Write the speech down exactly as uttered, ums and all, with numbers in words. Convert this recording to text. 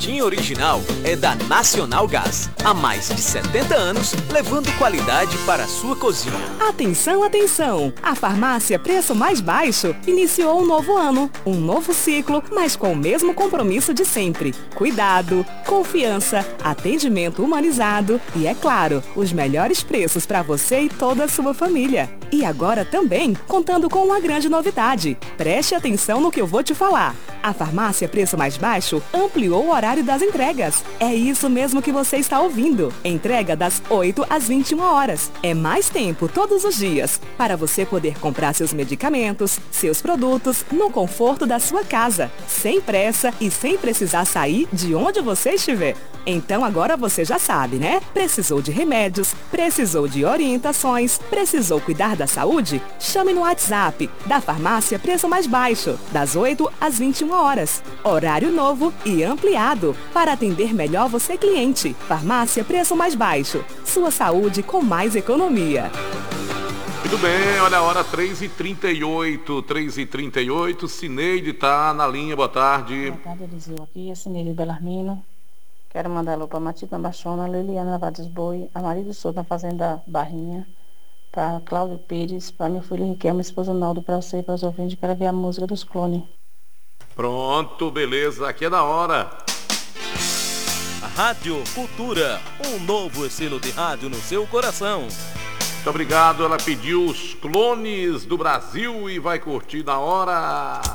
latinha original é da Nacional Gás. Há mais de setenta anos, levando qualidade para a sua cozinha. Atenção, atenção! A farmácia Preço Mais Baixo iniciou um novo ano, um novo ciclo, mas com o mesmo compromisso de sempre. Cuidado, confiança, atendimento humanizado e, é claro, os melhores preços para você e toda a sua família. E agora também contando com uma grande novidade. Preste atenção no que eu vou te falar. A farmácia Preço Mais Baixo ampliou o horário das entregas. É isso mesmo que você está ouvindo. Entrega das oito às vinte e uma horas. É mais tempo todos os dias para você poder comprar seus medicamentos, seus produtos no conforto da sua casa, sem pressa e sem precisar sair de onde você estiver. Então agora você já sabe, né? Precisou de remédios, precisou de orientações, precisou cuidar da saúde? Chame no WhatsApp da farmácia Preço Mais Baixo, das oito às vinte e uma horas. Horário novo e ampliado para atender melhor você, cliente. Farmácia Preço Mais Baixo. Sua saúde com mais economia. Muito bem, olha a hora, três e trinta e oito, três e trinta e oito, Cineide tá na linha, boa tarde. Boa tarde, Eliseu, aqui é Cineide Belarmino. Quero mandar alô para Matilda Baixona, Liliana Navades Boi, a Maria do Souza na Fazenda Barrinha, para Cláudio Pires, para meu filho Riquelme, esposa Naldo, para você e para os ouvintes, quero ver a música dos clones. Pronto, beleza, aqui é da hora. A Rádio Cultura, um novo estilo de rádio no seu coração. Muito obrigado, ela pediu os clones do Brasil e vai curtir na hora.